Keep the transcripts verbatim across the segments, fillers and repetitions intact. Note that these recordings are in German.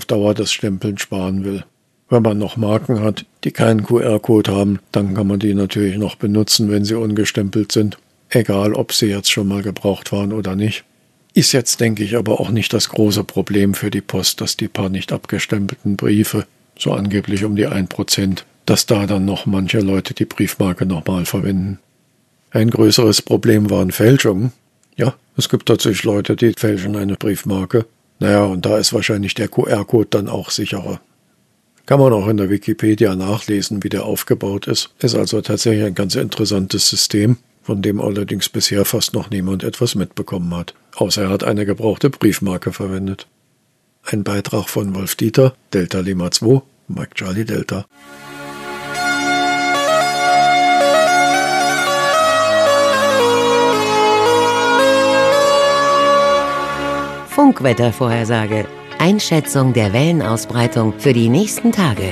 Dauer das Stempeln sparen will. Wenn man noch Marken hat, die keinen Q R-Code haben, dann kann man die natürlich noch benutzen, wenn sie ungestempelt sind. Egal, ob sie jetzt schon mal gebraucht waren oder nicht. Ist jetzt, denke ich, aber auch nicht das große Problem für die Post, dass die paar nicht abgestempelten Briefe, so angeblich um die ein Prozent, dass da dann noch manche Leute die Briefmarke nochmal verwenden. Ein größeres Problem waren Fälschungen. Ja, es gibt tatsächlich Leute, die fälschen eine Briefmarke. Naja, und da ist wahrscheinlich der Q R-Code dann auch sicherer. Kann man auch in der Wikipedia nachlesen, wie der aufgebaut ist. Ist also tatsächlich ein ganz interessantes System, von dem allerdings bisher fast noch niemand etwas mitbekommen hat. Außer er hat eine gebrauchte Briefmarke verwendet. Ein Beitrag von Wolf Dieter, Delta Lima zwei, Mike Charlie Delta. Funkwettervorhersage. Einschätzung der Wellenausbreitung für die nächsten Tage.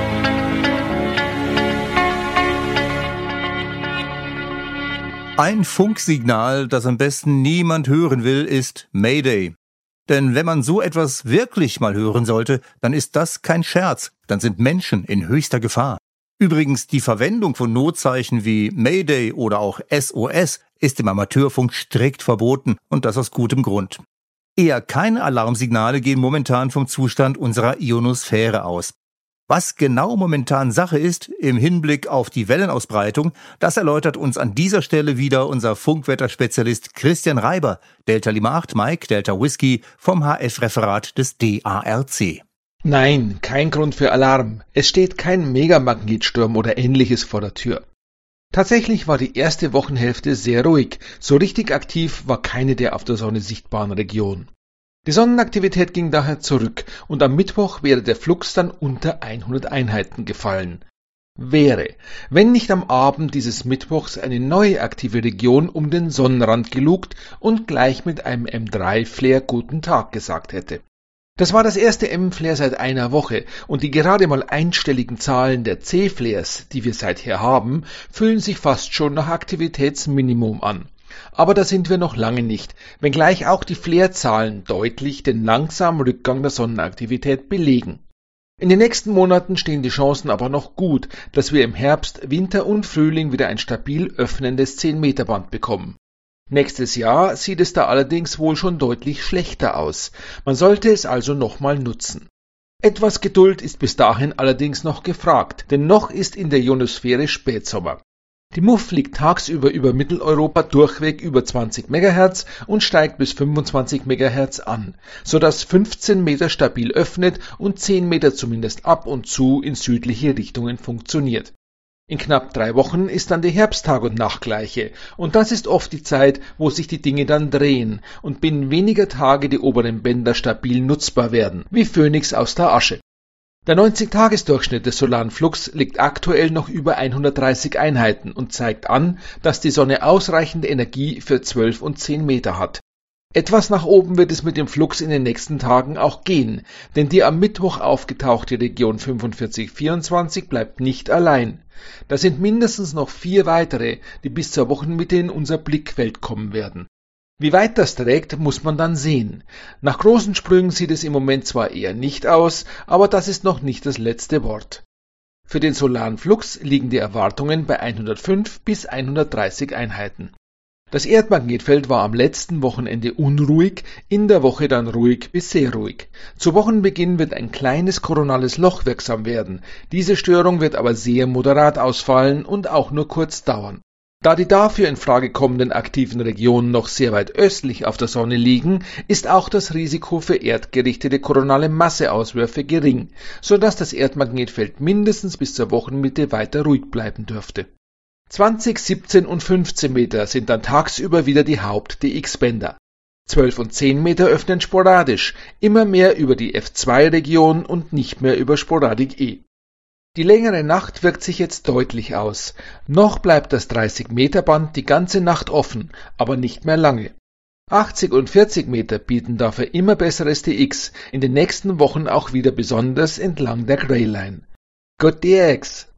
Ein Funksignal, das am besten niemand hören will, ist Mayday. Denn wenn man so etwas wirklich mal hören sollte, dann ist das kein Scherz, dann sind Menschen in höchster Gefahr. Übrigens, die Verwendung von Notzeichen wie Mayday oder auch S O S ist im Amateurfunk strikt verboten und das aus gutem Grund. Eher keine Alarmsignale gehen momentan vom Zustand unserer Ionosphäre aus. Was genau momentan Sache ist im Hinblick auf die Wellenausbreitung, das erläutert uns an dieser Stelle wieder unser Funkwetterspezialist Christian Reiber, Delta Lima acht Mike, Delta Whisky vom H F-Referat des D A R C. Nein, kein Grund für Alarm. Es steht kein Megamagnetsturm oder ähnliches vor der Tür. Tatsächlich war die erste Wochenhälfte sehr ruhig. So richtig aktiv war keine der auf der Sonne sichtbaren Regionen. Die Sonnenaktivität ging daher zurück und am Mittwoch wäre der Flux dann unter hundert Einheiten gefallen. Wäre, wenn nicht am Abend dieses Mittwochs eine neue aktive Region um den Sonnenrand gelugt und gleich mit einem M drei Flare guten Tag gesagt hätte. Das war das erste M-Flare seit einer Woche und die gerade mal einstelligen Zahlen der C-Flares, die wir seither haben, fühlen sich fast schon nach Aktivitätsminimum an. Aber da sind wir noch lange nicht, wenngleich auch die Flare-Zahlen deutlich den langsamen Rückgang der Sonnenaktivität belegen. In den nächsten Monaten stehen die Chancen aber noch gut, dass wir im Herbst, Winter und Frühling wieder ein stabil öffnendes zehn Meter Band bekommen. Nächstes Jahr sieht es da allerdings wohl schon deutlich schlechter aus. Man sollte es also nochmal nutzen. Etwas Geduld ist bis dahin allerdings noch gefragt, denn noch ist in der Ionosphäre Spätsommer. Die M U F liegt tagsüber über Mitteleuropa durchweg über zwanzig Megahertz und steigt bis fünfundzwanzig Megahertz an, sodass fünfzehn Meter stabil öffnet und zehn Meter zumindest ab und zu in südliche Richtungen funktioniert. In knapp drei Wochen ist dann die Herbsttag- und Nachtgleiche und das ist oft die Zeit, wo sich die Dinge dann drehen und binnen weniger Tage die oberen Bänder stabil nutzbar werden, wie Phönix aus der Asche. Der neunzig-Tages-Durchschnitt des solaren Flux liegt aktuell noch über hundertdreißig Einheiten und zeigt an, dass die Sonne ausreichende Energie für zwölf und zehn Meter hat. Etwas nach oben wird es mit dem Flux in den nächsten Tagen auch gehen, denn die am Mittwoch aufgetauchte Region fünfundvierzig vierundzwanzig bleibt nicht allein. Da sind mindestens noch vier weitere, die bis zur Wochenmitte in unser Blickfeld kommen werden. Wie weit das trägt, muss man dann sehen. Nach großen Sprüngen sieht es im Moment zwar eher nicht aus, aber das ist noch nicht das letzte Wort. Für den solaren Flux liegen die Erwartungen bei hundertfünf bis hundertdreißig Einheiten. Das Erdmagnetfeld war am letzten Wochenende unruhig, in der Woche dann ruhig bis sehr ruhig. Zu Wochenbeginn wird ein kleines koronales Loch wirksam werden. Diese Störung wird aber sehr moderat ausfallen und auch nur kurz dauern. Da die dafür in Frage kommenden aktiven Regionen noch sehr weit östlich auf der Sonne liegen, ist auch das Risiko für erdgerichtete koronale Masseauswürfe gering, sodass das Erdmagnetfeld mindestens bis zur Wochenmitte weiter ruhig bleiben dürfte. zwanzig, siebzehn und fünfzehn Meter sind dann tagsüber wieder die Haupt-D X-Bänder. zwölf und zehn Meter öffnen sporadisch, immer mehr über die F zwei Region und nicht mehr über Sporadik E. Die längere Nacht wirkt sich jetzt deutlich aus. Noch bleibt das dreißig Meter Band die ganze Nacht offen, aber nicht mehr lange. achtzig und vierzig Meter bieten dafür immer besseres D X, in den nächsten Wochen auch wieder besonders entlang der Greyline. Good D X!